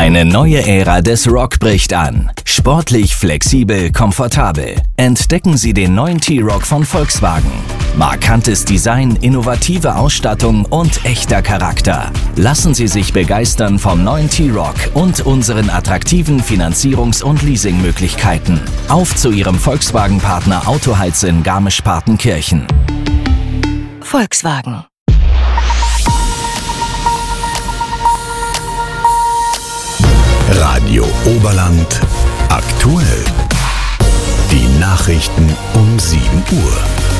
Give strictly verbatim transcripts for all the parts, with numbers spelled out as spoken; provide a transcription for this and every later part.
Eine neue Ära des Rock bricht an. Sportlich, flexibel, komfortabel. Entdecken Sie den neuen T-Roc von Volkswagen. Markantes Design, innovative Ausstattung und echter Charakter. Lassen Sie sich begeistern vom neuen T-Roc und unseren attraktiven Finanzierungs- und Leasingmöglichkeiten. Auf zu Ihrem Volkswagen-Partner Autoheiz in Garmisch-Partenkirchen. Volkswagen. Radio Oberland aktuell. Die Nachrichten um sieben Uhr.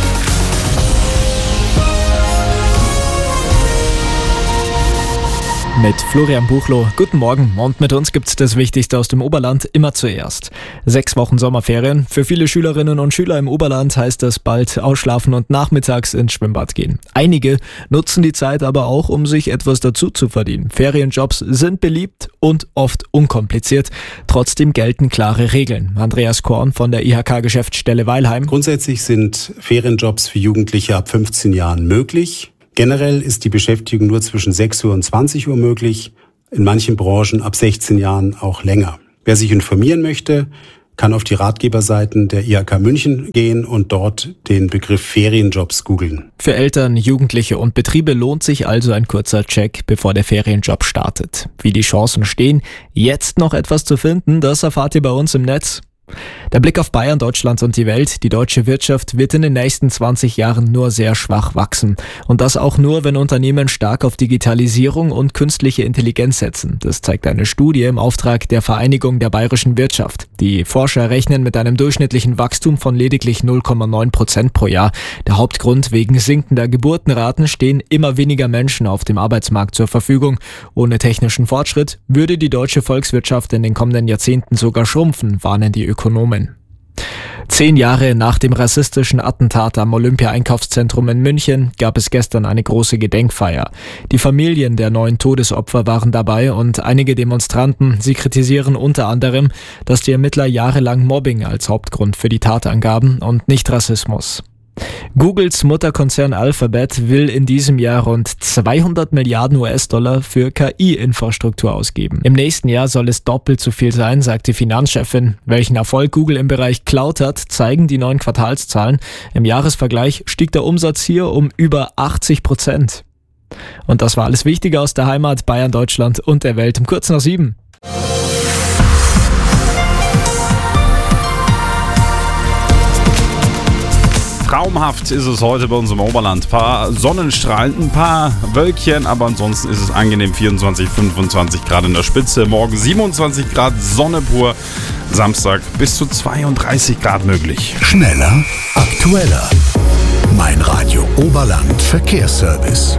Mit Florian Buchloh. Guten Morgen. Und mit uns gibt's das Wichtigste aus dem Oberland immer zuerst. Sechs Wochen Sommerferien. Für viele Schülerinnen und Schüler im Oberland heißt das bald ausschlafen und nachmittags ins Schwimmbad gehen. Einige nutzen die Zeit aber auch, um sich etwas dazu zu verdienen. Ferienjobs sind beliebt und oft unkompliziert. Trotzdem gelten klare Regeln. Andreas Korn von der I H K-Geschäftsstelle Weilheim. Grundsätzlich sind Ferienjobs für Jugendliche ab fünfzehn Jahren möglich. Generell ist die Beschäftigung nur zwischen sechs Uhr und zwanzig Uhr möglich, in manchen Branchen ab sechzehn Jahren auch länger. Wer sich informieren möchte, kann auf die Ratgeberseiten der I H K München gehen und dort den Begriff Ferienjobs googeln. Für Eltern, Jugendliche und Betriebe lohnt sich also ein kurzer Check, bevor der Ferienjob startet. Wie die Chancen stehen, jetzt noch etwas zu finden, das erfahrt ihr bei uns im Netz. Der Blick auf Bayern, Deutschland und die Welt. Die deutsche Wirtschaft wird in den nächsten zwanzig Jahren nur sehr schwach wachsen. Und das auch nur, wenn Unternehmen stark auf Digitalisierung und künstliche Intelligenz setzen. Das zeigt eine Studie im Auftrag der Vereinigung der bayerischen Wirtschaft. Die Forscher rechnen mit einem durchschnittlichen Wachstum von lediglich null Komma neun Prozent pro Jahr. Der Hauptgrund: wegen sinkender Geburtenraten stehen immer weniger Menschen auf dem Arbeitsmarkt zur Verfügung. Ohne technischen Fortschritt würde die deutsche Volkswirtschaft in den kommenden Jahrzehnten sogar schrumpfen, warnen die Ökonomen. Zehn Jahre nach dem rassistischen Attentat am Olympia-Einkaufszentrum in München gab es gestern eine große Gedenkfeier. Die Familien der neun Todesopfer waren dabei und einige Demonstranten, sie kritisieren unter anderem, dass die Ermittler jahrelang Mobbing als Hauptgrund für die Tat angaben und nicht Rassismus. Googles Mutterkonzern Alphabet will in diesem Jahr rund zweihundert Milliarden U S-Dollar für K I-Infrastruktur ausgeben. Im nächsten Jahr soll es doppelt so viel sein, sagt die Finanzchefin. Welchen Erfolg Google im Bereich Cloud hat, zeigen die neuen Quartalszahlen. Im Jahresvergleich stieg der Umsatz hier um über achtzig Prozent. Und das war alles Wichtige aus der Heimat, Bayern, Deutschland und der Welt um kurz nach sieben. Traumhaft ist es heute bei uns im Oberland. Ein paar Sonnenstrahlen, ein paar Wölkchen, aber ansonsten ist es angenehm. vierundzwanzig, fünfundzwanzig Grad in der Spitze. Morgen siebenundzwanzig Grad, Sonne pur. Samstag bis zu zweiunddreißig Grad möglich. Schneller, aktueller. Mein Radio Oberland Verkehrsservice.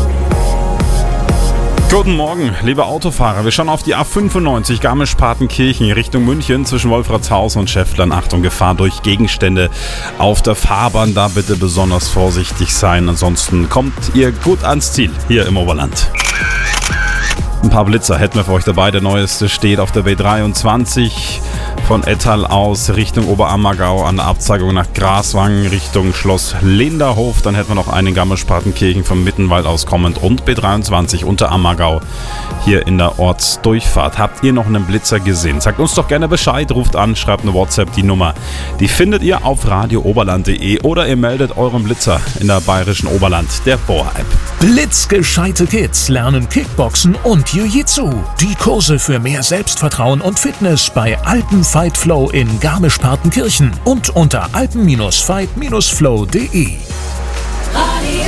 Guten Morgen, liebe Autofahrer. Wir schauen auf die A fünfundneunzig Garmisch-Partenkirchen Richtung München zwischen Wolfratshausen und Schäftlern. Achtung, Gefahr durch Gegenstände auf der Fahrbahn. Da bitte besonders vorsichtig sein. Ansonsten kommt ihr gut ans Ziel hier im Oberland. Ein paar Blitzer hätten wir für euch dabei. Der neueste steht auf der B dreiundzwanzig von Ettal aus Richtung Oberammergau an der Abzweigung nach Graswangen Richtung Schloss Linderhof. Dann hätten wir noch einen Garmisch-Partenkirchen vom Mittenwald aus kommend und B dreiundzwanzig unter Ammergau hier in der Ortsdurchfahrt. Habt ihr noch einen Blitzer gesehen? Sagt uns doch gerne Bescheid, ruft an, schreibt eine WhatsApp, die Nummer. Die findet ihr auf radio oberland punkt de oder ihr meldet euren Blitzer in der bayerischen Oberland, der B O A-App. Blitzgescheite Kids lernen Kickboxen und Jiu-Jitsu. Die Kurse für mehr Selbstvertrauen und Fitness bei Alpenfight Flow in Garmisch-Partenkirchen und unter alpen fight flow punkt de. Radio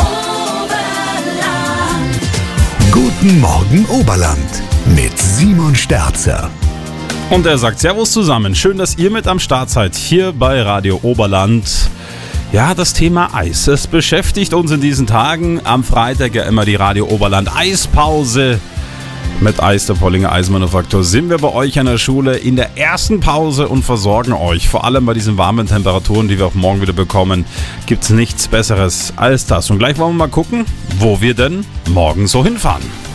Oberland. Guten Morgen Oberland mit Simon Sterzer. Und er sagt Servus zusammen. Schön, dass ihr mit am Start seid hier bei Radio Oberland. Ja, das Thema Eis. Es beschäftigt uns in diesen Tagen. Am Freitag ja immer die Radio Oberland Eispause. Mit Eis der Pollinger Eismanufaktur sind wir bei euch an der Schule in der ersten Pause und versorgen euch. Vor allem bei diesen warmen Temperaturen, die wir auch morgen wieder bekommen, gibt es nichts Besseres als das. Und gleich wollen wir mal gucken, wo wir denn morgen so hinfahren.